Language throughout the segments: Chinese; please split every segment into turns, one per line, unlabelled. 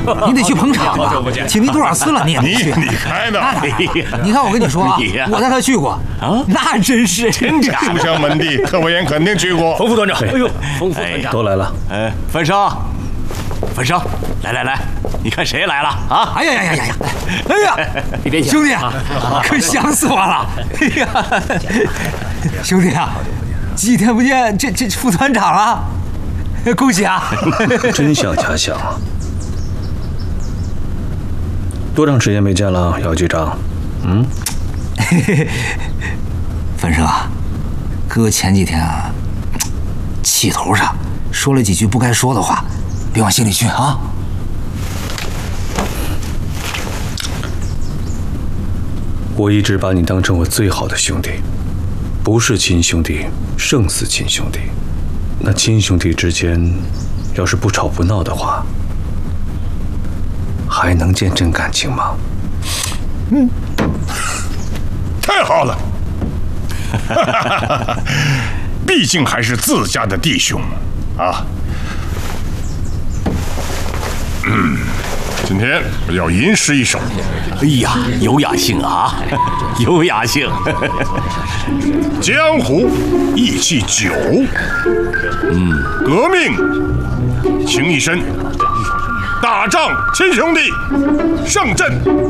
你得去捧场啊！请你多少次了，你也没去。
你开呢？
你看我跟你说啊，我带他去过啊，那真是
真假？
书香门第，特派员肯定去过。
冯副团长，哎呦，冯副团长
都来了。
范生，来，你看谁来了啊？
哎呀，
你别
兄弟啊，可想死我了！哎呀，兄弟啊，几天不见，这副团长了，恭喜啊！
真像假想啊！多长时间没见了，姚局长？
范生啊，哥前几天啊，气头上说了几句不该说的话，别往心里去啊。
我一直把你当成我最好的兄弟，不是亲兄弟胜似亲兄弟。那亲兄弟之间，要是不吵不闹的话，还能见真感情吗？
太好了，毕竟还是自家的弟兄啊。今天要吟诗一首。
哎呀，有雅兴啊，有雅兴。
江湖义气久，革命情义深，打仗亲兄弟，上阵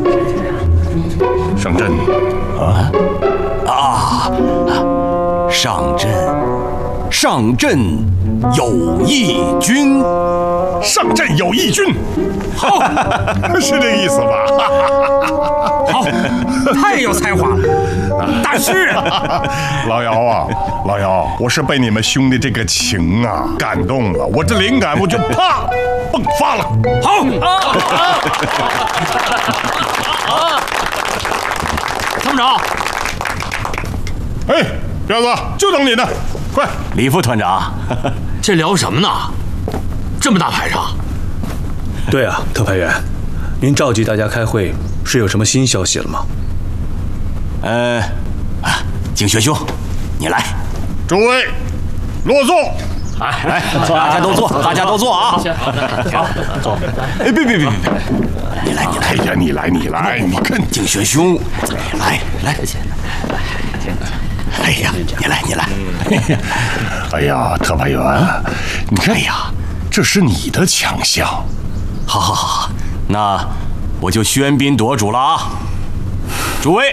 上阵有义军，上阵有义军，好，是这个意思吧？
好，太有才华了，大诗人。
老姚，我是被你们兄弟这个情啊感动了，我这灵感我就啪迸发了。
好，参谋长。
哎，彪子，就等你呢，快！
李副团长，
这聊什么呢？这么大排场？
对啊，特派员，您召集大家开会是有什么新消息了吗？
景学兄，你来。
诸位，落座。
来，大家都坐啊！
好，坐。
哎，别，你来，
哎呀，你来，你看
景学兄，来。哎呀，你来。
哎呀，特派员，你看呀，这是你的强项。
好，那我就喧宾夺主了啊！诸位，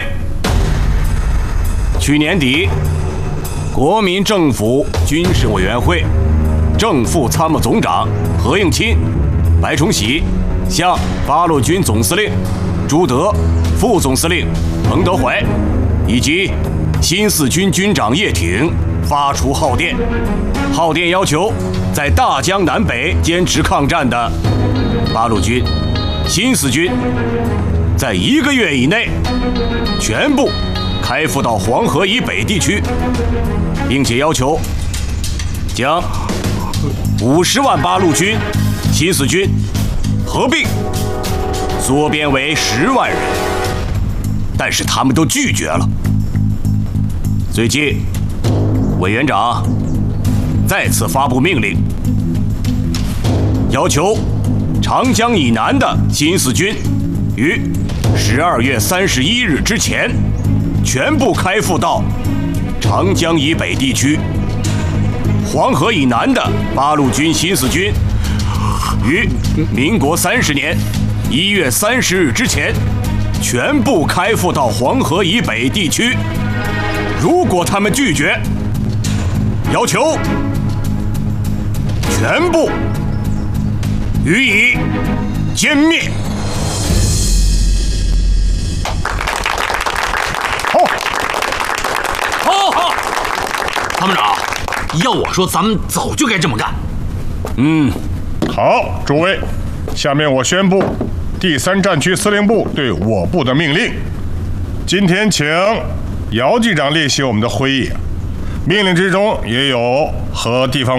去年底，国民政府军事委员会正副参谋总长何应钦、白崇禧向八路军总司令朱德、副总司令彭德怀以及新四军军长叶挺发出号电，要求在大江南北坚持抗战的八路军、新四军，在1个月以内全部开赴到黄河以北地区，并且要求将50万八路军、新四军合并缩编为10万人，但是他们都拒绝了。最近，委员长再次发布命令，要求长江以南的新四军于12月31日之前全部开赴到长江以北地区，黄河以南的八路军、新四军于民国30年1月30日之前全部开赴到黄河以北地区。如果他们拒绝，要求全部予以歼灭。
好，参谋长，要我说，咱们早就该这么干。
好，诸位，下面我宣布第3战区司令部对我部的命令。今天请姚局长列席我们的会议，命令之中也有和地方